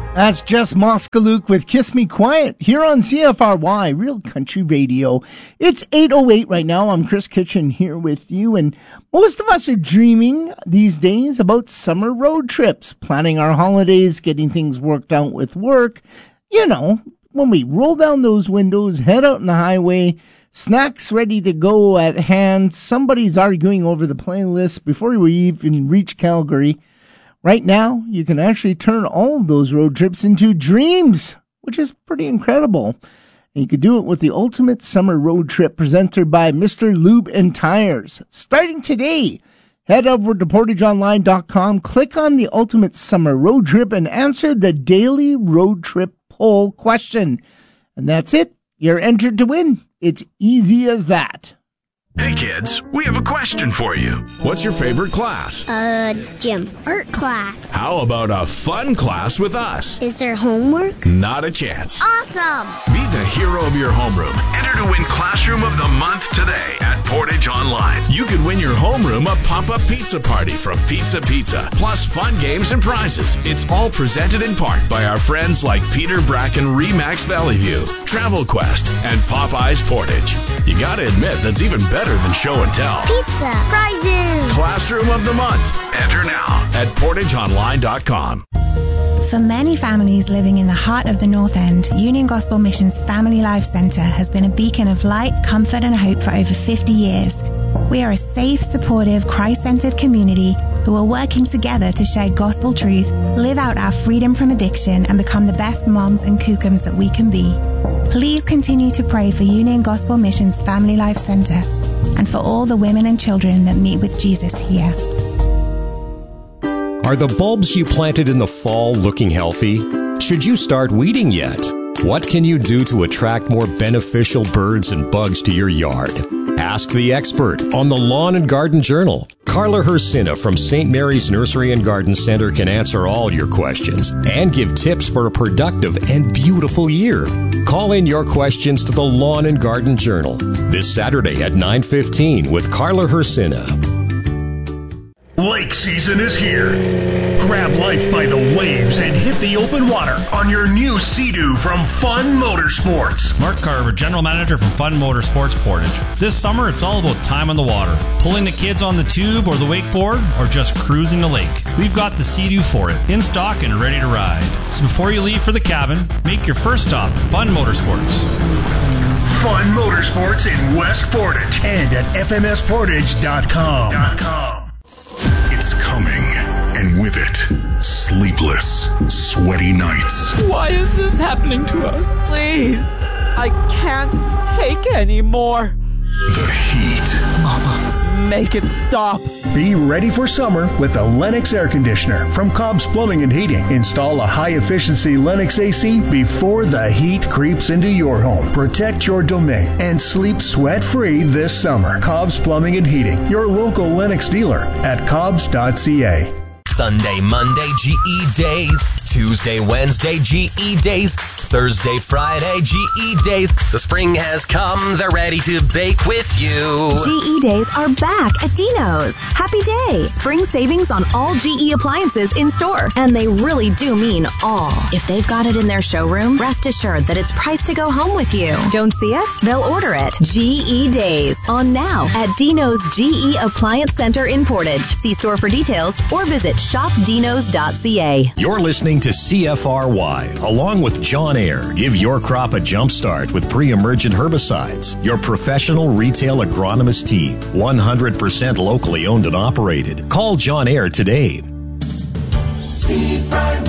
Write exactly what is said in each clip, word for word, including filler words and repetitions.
That's Jess Moskaluke with Kiss Me Quiet here on C F R Y, Real Country Radio. It's eight oh eight right now. I'm Chris Kitchen here with you, and most of us are dreaming these days about summer road trips, planning our holidays, getting things worked out with work. You know, when we roll down those windows, head out on the highway, snacks ready to go at hand, somebody's arguing over the playlist before we even reach Calgary. Right now, you can actually turn all of those road trips into dreams, which is pretty incredible. And you can do it with the Ultimate Summer Road Trip presented by Mister Lube and Tires. Starting today, head over to portage online dot com, click on the Ultimate Summer Road Trip, and answer the daily road trip poll question. And that's it. You're entered to win. It's easy as that. Hey kids, we have a question for you. What's your favorite class? Uh, gym. Art class. How about a fun class with us? Is there homework? Not a chance. Awesome! Be the hero of your homeroom. Enter to win Classroom of the Month today at Portage Online. You could win your homeroom a pop-up pizza party from Pizza Pizza, plus fun games and prizes. It's all presented in part by our friends like Peter Bracken Remax Valley View, Travel Quest, and Popeyes Portage. You gotta admit, that's even better than show and tell. Pizza. Prizes. Classroom of the Month. Enter now at portage online dot com. For many families living in the heart of the North End, Union Gospel Mission's Family Life Centre has been a beacon of light, comfort and hope for over fifty years. We are a safe, supportive, Christ-centered community who are working together to share gospel truth, live out our freedom from addiction, and become the best moms and kookums that we can be. Please continue to pray for Union Gospel Mission's Family Life Centre and for all the women and children that meet with Jesus here. Are the bulbs you planted in the fall looking healthy? Should you start weeding yet? What can you do to attract more beneficial birds and bugs to your yard? Ask the expert on the Lawn and Garden Journal. Carla Hersina from Saint Mary's Nursery and Garden Center can answer all your questions and give tips for a productive and beautiful year. Call in your questions to the Lawn and Garden Journal this Saturday at nine fifteen with Carla Hersina. Lake season is here. Grab life by the waves and hit the open water on your new Sea-Doo from Fun Motorsports. Mark Carver, General Manager from Fun Motorsports Portage. This summer, it's all about time on the water. Pulling the kids on the tube or the wakeboard, or just cruising the lake. We've got the Sea-Doo for it, in stock and ready to ride. So before you leave for the cabin, make your first stop at Fun Motorsports. Fun Motorsports in West Portage and at f m s portage dot com. It's coming, and with it, sleepless, sweaty nights. Why is this happening to us? Please, I can't take any more. The heat. Mama, make it stop. Be ready for summer with the Lennox air conditioner from Cobb's Plumbing and Heating. Install a high-efficiency Lennox A C before the heat creeps into your home. Protect your domain and sleep sweat-free this summer. Cobb's Plumbing and Heating, your local Lennox dealer at cobbs dot c a. Sunday, Monday, G E days. Tuesday, Wednesday, G E days. Thursday, Friday, G E days. The spring has come. They're ready to bake with you. G E days are back at Dino's. Happy day. Spring savings on all G E appliances in store. And they really do mean all. If they've got it in their showroom, rest assured that it's priced to go home with you. Don't see it? They'll order it. G E days. On now at Dino's G E Appliance Center in Portage. See store for details or visit shop dinos dot c a. You're listening to C F R Y, along with John Air. Give your crop a jump start with pre-emergent herbicides. Your professional retail agronomist team, one hundred percent locally owned and operated. Call John Air today. Seafront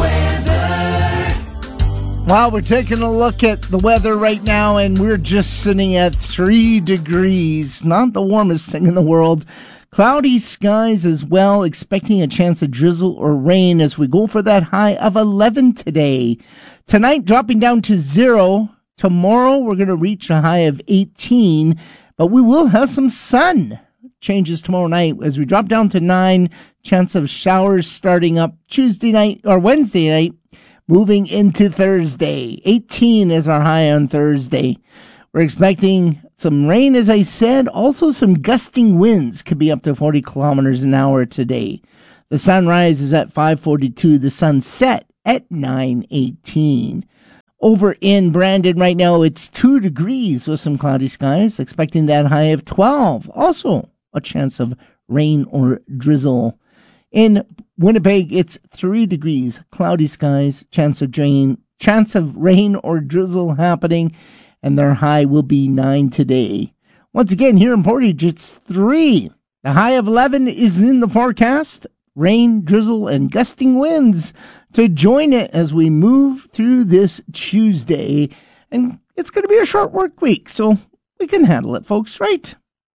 weather. Well, we're taking a look at the weather right now, and we're just sitting at three degrees. Not the warmest thing in the world. Cloudy skies as well, expecting a chance of drizzle or rain as we go for that high of eleven today. Tonight, dropping down to zero. Tomorrow, we're going to reach a high of eighteen, but we will have some sun. Changes tomorrow night as we drop down to nine. Chance of showers starting up Tuesday night or Wednesday night, moving into Thursday. eighteen is our high on Thursday. We're expecting some rain, as I said. Also, some gusting winds could be up to forty kilometers an hour today. The sunrise is at five forty-two. The sunset at nine eighteen. Over in Brandon right now, it's two degrees with some cloudy skies, expecting that high of twelve. Also, a chance of rain or drizzle. In Winnipeg, it's three degrees, cloudy skies, chance of rain, chance of rain or drizzle happening, and their high will be nine today. Once again, here in Portage, it's three. The high of eleven is in the forecast. Rain, drizzle, and gusting winds to join it as we move through this Tuesday. And it's going to be a short work week, so we can handle it, folks, right?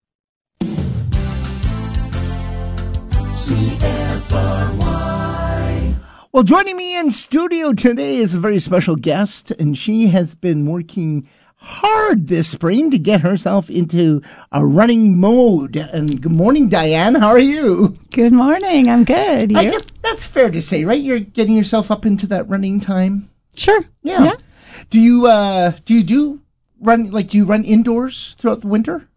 C F R Y. Well, joining me in studio today is a very special guest, and she has been working hard this spring to get herself into a running mode. And good morning, Diane. How are you? Good morning. I'm good. You? I guess that's fair to say, right? You're getting yourself up into that running time. Sure. Yeah. yeah. Do you uh do you do run like do you run indoors throughout the winter?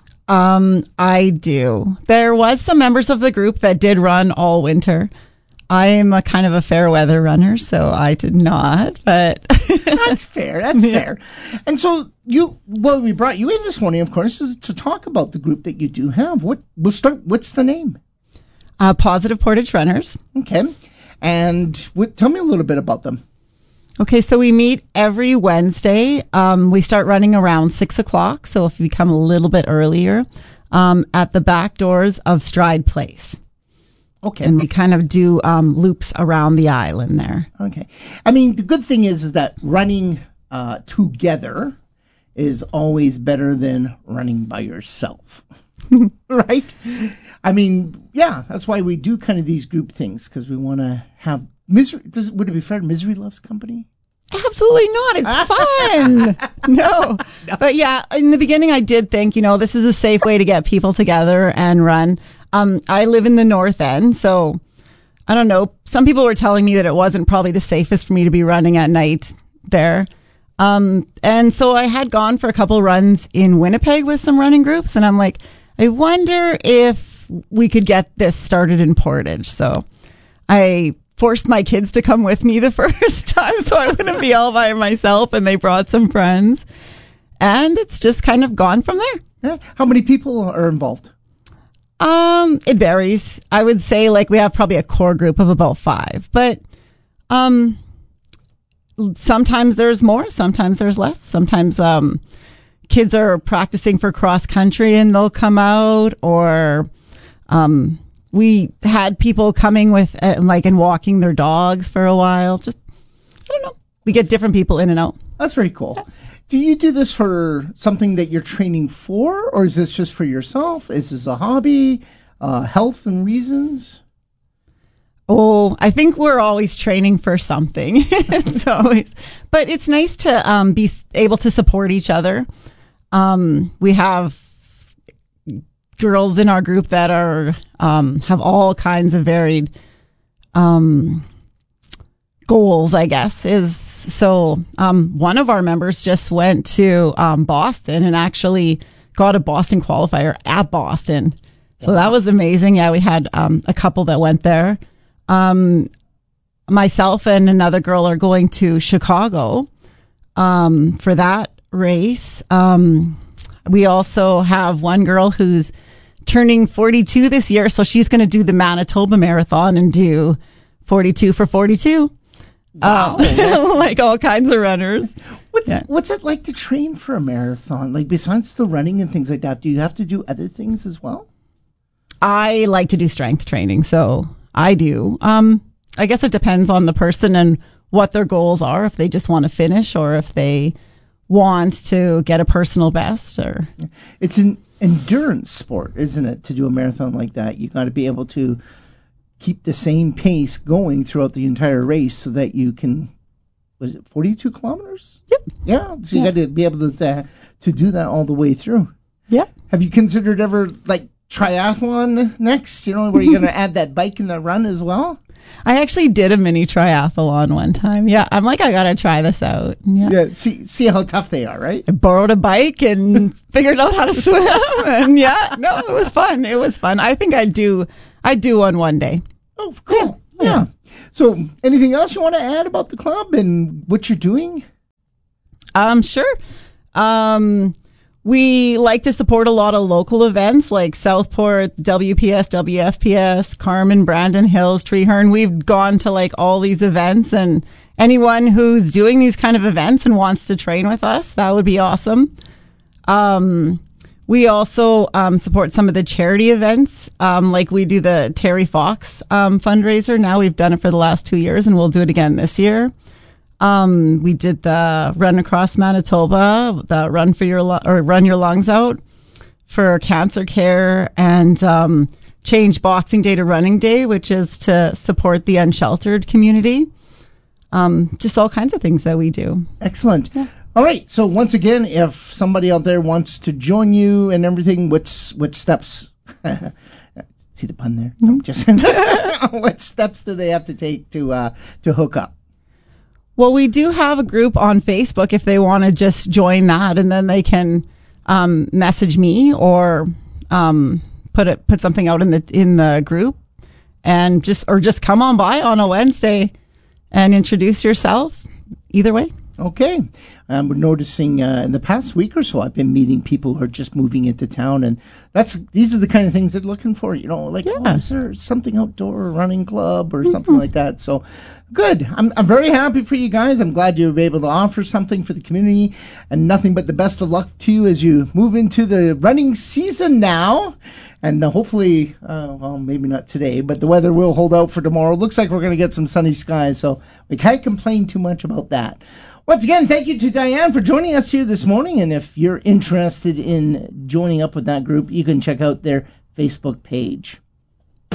Um, I do. There was some members of the group that did run all winter. I'm a kind of a fair weather runner, so I did not, but that's fair. That's yeah. fair. And so you, well, we brought you in this morning, of course, is to talk about the group that you do have. What we'll start. What's the name? Uh, Positive Portage Runners. Okay. And what, tell me a little bit about them. Okay, so we meet every Wednesday. Um, we start running around six o'clock, so if you come a little bit earlier, um, at the back doors of Stride Place. Okay. And we kind of do um, loops around the island there. Okay. I mean, the good thing is, is that running uh, together is always better than running by yourself. Right? I mean, yeah, that's why we do kind of these group things, because we want to have misery. Does, would it be fair? Misery loves company? Absolutely not. It's fun. no. no. But yeah, in the beginning I did think, you know, this is a safe way to get people together and run. Um, I live in the North End, so I don't know. Some people were telling me that it wasn't probably the safest for me to be running at night there. Um, and so I had gone for a couple runs in Winnipeg with some running groups, and I'm like, I wonder if we could get this started in Portage. So I forced my kids to come with me the first time so I wouldn't be all by myself, and they brought some friends. And it's just kind of gone from there. Yeah. How many people are involved? Um, it varies. I would say like we have probably a core group of about five, but um, sometimes there's more, sometimes there's less. Sometimes um, kids are practicing for cross country and they'll come out, or um, we had people coming with uh, like and walking their dogs for a while. Just I don't know. We get different people in and out. That's very cool. Yeah. Do you do this for something that you're training for, or is this just for yourself? Is this a hobby, uh, health and reasons? Oh, I think we're always training for something. It's always, but it's nice to um, be able to support each other. Um, we have girls in our group that are um, have all kinds of varied um, goals, I guess, is so um, one of our members just went to um, Boston and actually got a Boston qualifier at Boston. So wow. That was amazing. Yeah, we had um, a couple that went there. Um, myself and another girl are going to Chicago um, for that race. Um, we also have one girl who's turning forty-two this year, so she's going to do the Manitoba Marathon and do forty-two for forty-two. Wow, um, like all kinds of runners. What's yeah. what's it like to train for a marathon? Like besides the running and things like that, do you have to do other things as well? I like to do strength training, so I do. Um, I guess it depends on the person and what their goals are. If they just want to finish, or if they want to get a personal best, or it's an endurance sport, isn't it? To do a marathon like that, you got to be able to keep the same pace going throughout the entire race so that you can, was it forty-two kilometers? Yep. Yeah. So you yeah. got to be able to, to to do that all the way through. Yeah. Have you considered ever like triathlon next? You know, where you're going to add that bike and the run as well? I actually did a mini triathlon one time. Yeah. I'm like, I got to try this out. Yeah. yeah. See, see how tough they are, right? I borrowed a bike and figured out how to swim. And yeah, no, it was fun. It was fun. I think I'd do, I'd do one one day. Oh, cool. Yeah. yeah. So, anything else you want to add about the club and what you're doing? Um, sure. Um, we like to support a lot of local events like Southport, W P S, W F P S, Carmen, Brandon Hills, Treehorn. We've gone to like all these events, and anyone who's doing these kind of events and wants to train with us, that would be awesome. Um, we also um, support some of the charity events, um, like we do the Terry Fox um, fundraiser. Now we've done it for the last two years, and we'll do it again this year. Um, we did the Run Across Manitoba, the Run for Your Lu- or Run Your Lungs Out for cancer care, and um, change Boxing Day to Running Day, which is to support the unsheltered community. Um, just all kinds of things that we do. Excellent. Yeah. All right. So once again, if somebody out there wants to join you and everything, what's what steps? See the pun there? No, just what steps do they have to take to uh, to hook up? Well, we do have a group on Facebook if they want to just join that, and then they can um, message me or um, put it put something out in the in the group, and just or just come on by on a Wednesday and introduce yourself. Either way. Okay. Um, we're noticing uh, in the past week or so, I've been meeting people who are just moving into town, and that's these are the kind of things they're looking for. You know, like, yeah. oh, is there something outdoor, a running club, or mm-hmm. something like that? So, good. I'm I'm very happy for you guys. I'm glad you were able to offer something for the community, and nothing but the best of luck to you as you move into the running season now. And uh, hopefully, uh, well, maybe not today, but the weather will hold out for tomorrow. Looks like we're going to get some sunny skies, so we can't complain too much about that. Once again, thank you to Diane for joining us here this morning. And if you're interested in joining up with that group, you can check out their Facebook page.